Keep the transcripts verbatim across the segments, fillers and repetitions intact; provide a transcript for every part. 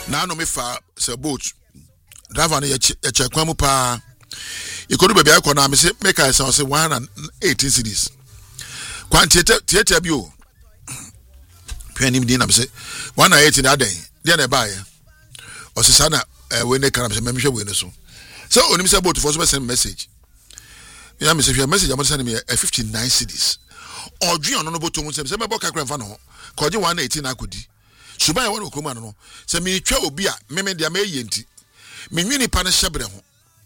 na no me fa se boat driver na ye che kwan mu pa ikodu baby akọ na me se make I say one hundred eighteen cedis kwan tiete tiete bi o hwanim din na me se one hundred eighteen adan dia na ba ye o se sana we ne kana me se me hwe we ne so so onim se boat for so send message ya me se hwe message am send me fifty-nine cedis odwe ono no boto mu se me bo kakra mfa no ko je one hundred eighteen akodi suban ya won okoma no se me twa obi a me me dia me yenti me nwini pa ne hyebre ho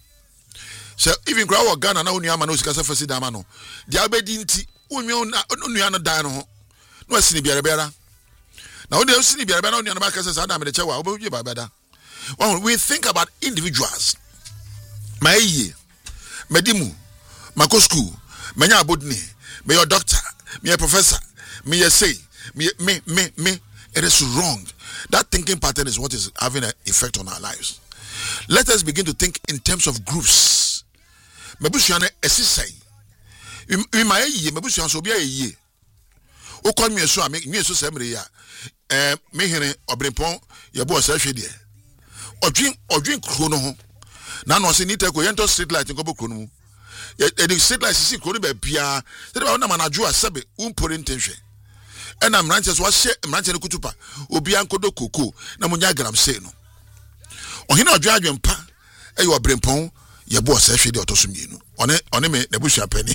se even crowd wa Ghana na onu ama na osika se fasi dama no dia obedi nti onwe onu ano dan no ho no asini biara biara na won dey asini biara biara onu ano ba kase sa da me de chewa obeje ba bada we think about individuals my ye medimu mako school menya abodni me your doctor me your professor me your say me me me me it is wrong. That thinking pattern is what is having an effect on our lives. Let us begin to think in terms of groups. Mebusuane esisai. We my ye mebusuan so bia ye. O kon me so am me so semre ya. Eh me hene obrempon ye bo so hwe de. Odwin odwin kro no ho. Na no se nita ko yento street light nko kro no mu. E the street light sisi kro no ba bia. Se ba na manaju asebe umpore ntenhwe. And I'm ranches was share Manchester Kutupa, Obianco Coco, Namunagram say no. Or he not dragon pa, a you are brimpon, your boss actually autosumino. On it, on him, the bush penny.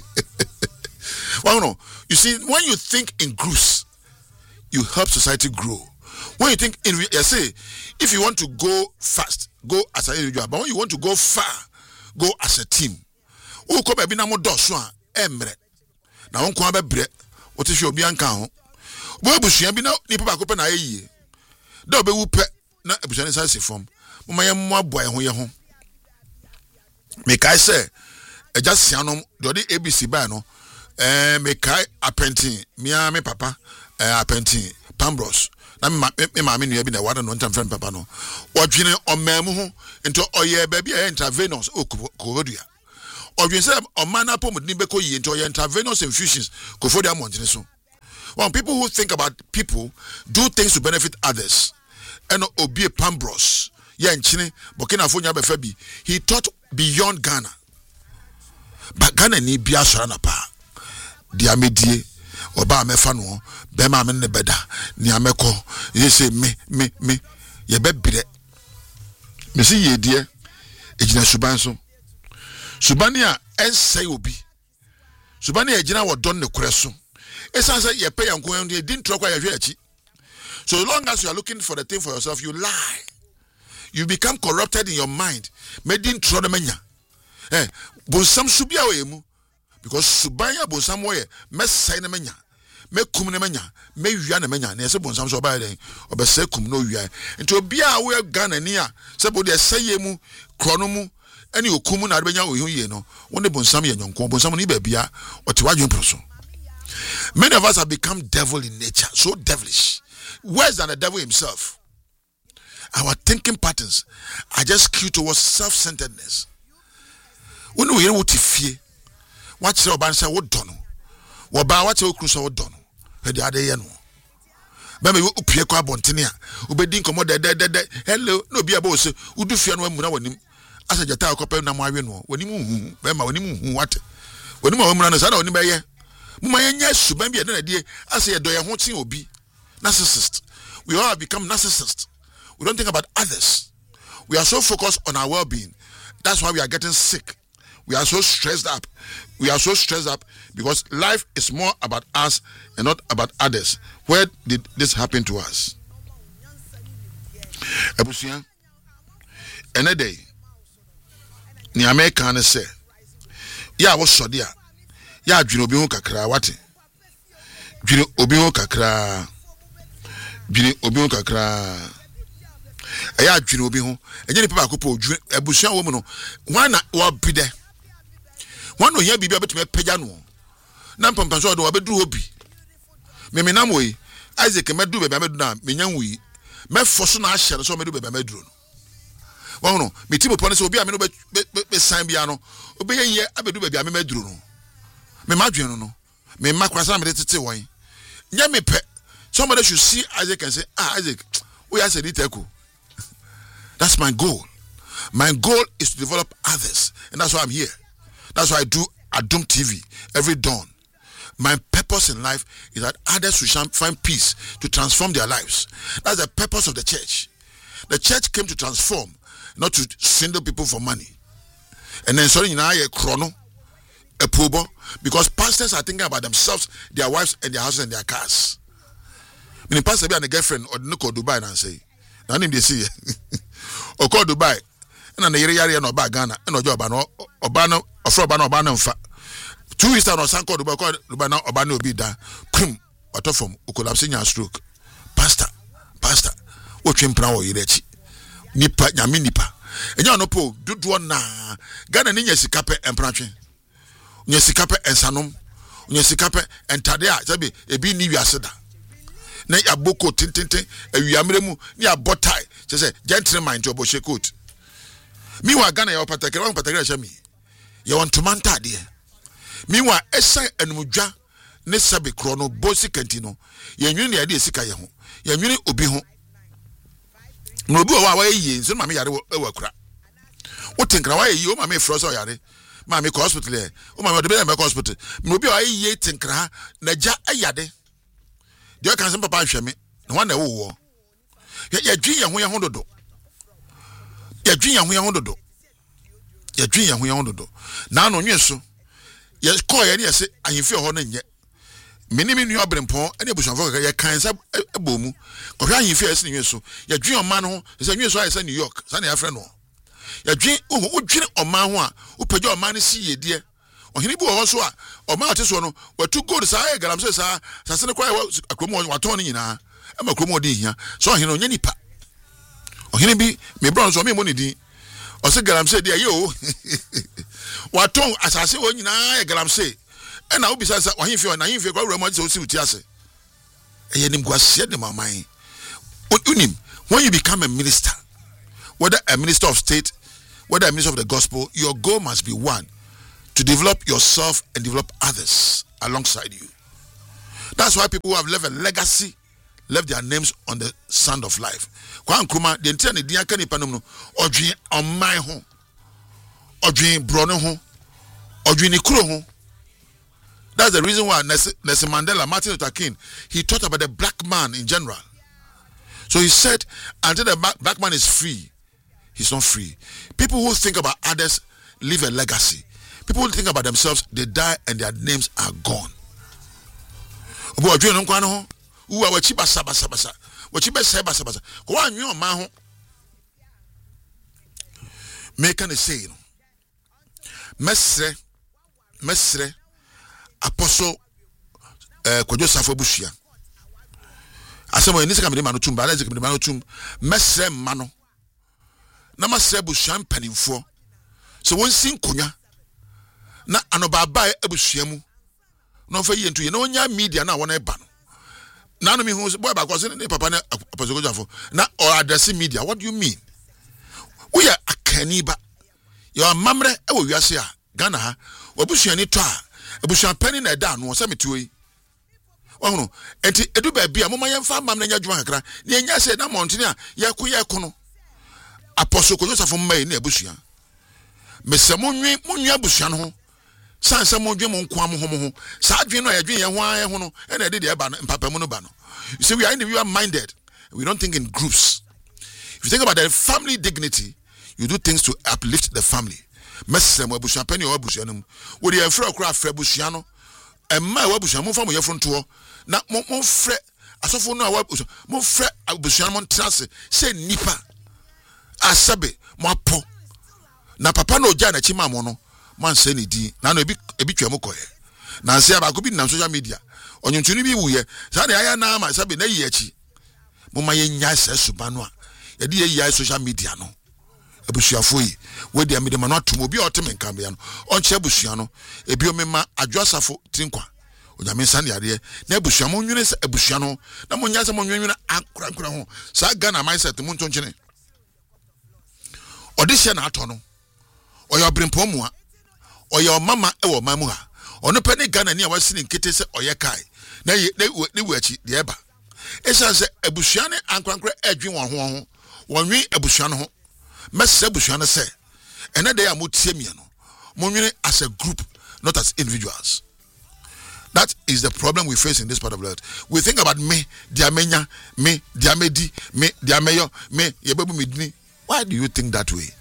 Well, no, you see, when you think in groups, you help society grow. When you think in, I say, if you want to go fast, go as an individual, but when you want to go far, go as a team. Oh, come be no more doswa, emre. Now, on come bread. What is your bianca? Bo busua bi na nipa ba ko pe na ayi. Da obe wu pe na abusua ne sanse form. Mama ye mo aboa ho ye ho. Me kai say e just sianom do the A B C ba no. Eh me kai apprenti, me a me papa eh apprenti Pambros. Na me me ma me nua bi na wada no ntam friend papa no. Odwene omamu ho into oye ba bi e intravenous okodua. Odwene say omana pomodin be ko yi into oye intravenous infusions kofodia montene so. Well, people who think about people do things to benefit others. And Obi Pambros, yeah, in Chile, Burkina Faso, Befabi, he thought beyond Ghana. But Ghana ni biya sarana pa. Diamedie, Oba mefano, Bema men beda, ni ameko, ye say me, me, me, ye bebide. Me see ye dear, ejina subanso. Subania en say Obi. Subania ejina wa don ne kureso. So long as you are looking for the thing for yourself, you lie. You become corrupted in your mind. Medin trodemenya. Eh, bonsam subia wemu because subaya bonsam way me sai na menya. Me kum na menya, me wia na menya. Na se bonsam so ba den, obese kum no wia. Nti obi a we Ghana ni a se bo de saye mu, krono mu, ani okum na benya wo ye no. Won de bonsam ye nyonko, bonsam ni ba bia, o te wadwen proso. Many of us have become devil in nature, so devilish, worse than the devil himself. Our thinking patterns are just skewed towards self-centeredness. When we hear what you fear, what's your banner? What don't know? What about what's your cruise? What don't know? The other year, no. Maybe you appear quite bontinia. Ubedin come de de de. Hello, no be a boss. Who do fear no one when him? As a jata couple na marry no. When him, when him, what? When him, woman is out on him. Mumayanya suban bi na de ase do ye ho tin obi narcissist. We all have become narcissists. We don't think about others. We are so focused on our well-being. That's why we are getting sick. We are so stressed up. We are so stressed up because life is more about us and not about others. Where did this happen to us? Ebusia ene day ni America na say ya wo sodia ya dwene obi ho kakra wate dwene obi ho kakra dwene obi ho kakra eya dwene obi ho enye ni papa akopo dwene abusua wo mu no wana wo bide wana oya bibia betime pagya no na mpampa so do obedu obi meme nam we Isaac medu be medu na menya nwi me foso na ahye so medu be medu no wono me timo pone so obi a me no be san bia no obe ye abedu be bia me medu no me madwenu no me makrasa me tete won nya me pe somebody should see Isaac and say ah Isaac we are said it echo That's my goal. My goal is to develop others, and that's why I'm here. That's why I do Adum T V every dawn. My purpose in life is that others will find peace to transform their lives. That's the purpose of the church. The church came to transform, not to swindle people for money. And then sorry, now a chrono, a pobo, because pastors are thinking about themselves, their wives, and their houses and their cars. When the pastor be and a girlfriend or no call Dubai and say, now name they see or call Dubai, and an area no bag Ghana, and no job, or Obano, or Frobano, Obano, fa. Two weeks or Sanko Dubai, Dubai, Obano be da, pum, or from collapsing your stroke. Pastor, pastor, what you proud you reach? Nipa, Yami Nipa. And you know, po, do one na Ghana Ninya Sikape and Pranche. Nyesikape and Sanum, Nyesikape and Tadea, Sabi, a be Nibi Asada. Na ya boko tintintin e wiamremu ni abotai che say gentleman to oboshe coat mi wa Ghana ya patakere wa patakere sha mi ye won tomanta de mi wa esan enumdwa ne sabe kro no bosi kanti no ye nwini ya de sika ye ho ye nwini obi ho no obi wa wa ye nso ma me yare e wakura wo tinkra wa ye o ma me fro so yare ma me ko hospital e o ma me de be me ko hospital no obi wa ye tinkra na ja ayade Dia kan sem papa hweme na wan na wo wo ya dwi ye ho ye ho dodo ya dwi ye ho ye ho dodo ya dwi ye ho ye ho dodo na no nwe so ye call ye ne se ahemfi ho na nye meni me nua brempon ene abusuafo ka ye kan sa ebomu ko hwa ahemfi ese nwe so ya dwi o man ho se nwe so aye sa New York sa na ya frɛ no ya dwi o o dwi o man ho a o pagya o man si ye die ohini bu ho so a o ma ate so no watu gold sa e galam se sa sase ne kwai akromo waton ni nyina e ma kromo di hia so ohini onye nipa ohini bi me bron so me mo ni din o se galam se dia ye o waton asase o nyina e galam se e na obi sa sa ohini fi o na ohini fi kwa wura se o si uti ase e ye nim gwase de maman unim when you become a minister, whether a minister of state, whether a minister of the gospel, your goal must be one, to develop yourself and develop others alongside you. That's why people who have left a legacy left their names on the sand of life. Kwa Nkrumah, the entire Nidia Kani Panomno, Odrin on my home, Odrin Brono home, Odrin Nikuro home. That's the reason why Nelson Mandela, Martin Luther King, he taught about the black man in general. So he said, until the black man is free, he's not free. People who think about others leave a legacy. People who think about themselves, they die and their names are gone. Make an say, Mestre, Mestre, Apostle Kojo Safo Bushia. Asemo ni sika me manu tum ba na sika me manu tum mesre mano na masre busuan panimfo so won sin konya na anoba ba abusuan mu no fa yentu ye na onya media na wona eba no na no me hu boy ba ko se ne papa na Apostle Kojo na or address media. What do you mean? We are akaniba your mamre e wo wiase a Ghana ha wabusuan ni to a abusuan pani na da no se metuoi. Ono enti edu ba bia moma yemfa mam na nya dwuma kakra na enya se na mountain a yeko yeko no Apostle Kojo Safo mai na abusua mese monwe monwe abusua no ho sansa monwe mon kwa mo ho mo ho sa adwen no yadwen ye ho an ye ho no e na de de ba no mpapamu no ba no. You see, we are individual minded, we don't think in groups. If you think about the family dignity, you do things to uplift the family. Mese mo abusua pani o abusua no wo de afra okra afra abusua no emma wa abusua mo fa mo yefro nto na mo mo frɛ asofo no a mo frɛ abusuan mo ntrase se nipa asabe mo apo na papa no oja na chima mo no man se ne di na no ebi ebi twa mo koye na nse aba ko bi na social media onyuntuni bi wuye sa na ya na ma sabe na yi achi mo ma ye nya se suba no a ye de yi social media no abusuafo yi we de amede ma no atom obi a otem nkan be ya no onche abusua no ebi o mema adwasafo tinkwa onyame san yare na abusua mo nwene se abusua no na mo nya se mo nwene akura akura ho sa Ghana mindset mo ntonchene odihye na ato no oyo brempo mu a oyo mama e wo mamu ha ono pe ne Ghana ni a wasini nkete se oye kai na ne wachi de eba esa se abusua ne ankwankra adwen won ho ho wonwe abusua no ho mess busua say and then they are mutie no as a group, not as individuals. That is the problem we face in this part of the world. We think about me, diamenya, me, diamedi, me, diameyo, me, yebebu midni. Why do you think that way?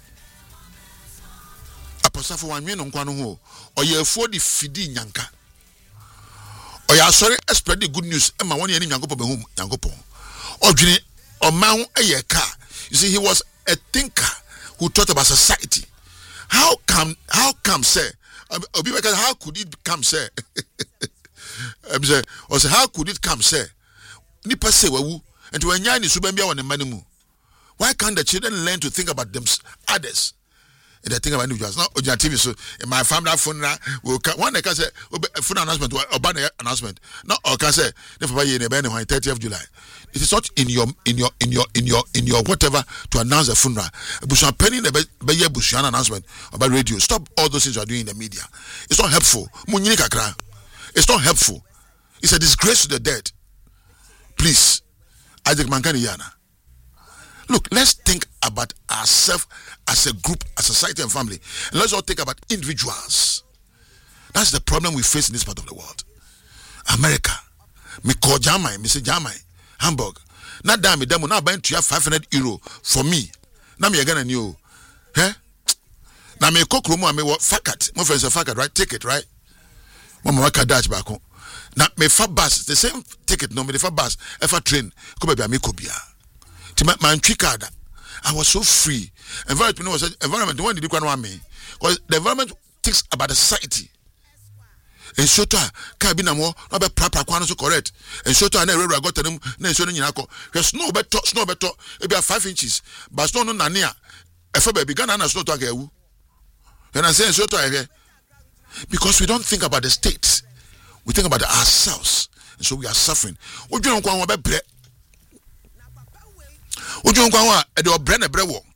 Apostle for one minute ho or ye for the fidi nyanka. Or ya sorry spread the good news. Emma one year nyangopo be home nyangopo. Or jini or man a car. You see, he was a thinker who thought about society. How come how come say how could it come say I'm say or say how could it come say nipa say wawu and when yan is subembia on the manimu. Why can't the children learn to think about them others? And they think about individuals. Now on T V so in my family funeral will one they can say funeral announcement or banner announcement. No or can say never year on thirtieth of July. It is not in your in your in your in your in your whatever to announce a funeral. Bushan penny the Bayer Bushan announcement about radio. Stop all those things you are doing in the media. It's not helpful. It's not helpful. It's a disgrace to the dead. Please, Isaac Mankani Yana. Look, let's think about ourselves as a group, as a society and family. And let's all think about individuals. That's the problem we face in this part of the world. America. Me call Jamai, me say Jamai. Hamburg. Now damn me, damn now buying to have five hundred euro for me. Now me again and you. Eh? Now me cook room me what fakat. My friends a fakat, right? Ticket, right? Mama waka dash back home. Now me fa bus, the same ticket, no me the fa bus, if I train, come be a me kobia. To my man card. I was so free. Environment was environment. When did you want me? Because the environment thinks about the society. And so to cabina more, not be proper quantity so correct. And so to I never got them, then so you know, snow better, snow better, it be five inches, but snow no nania. If I began and snow to get you. And I say so to I because we don't think about the state, we think about ourselves, and so we are suffering. What you don't want to be bread? What you don't want to be bread?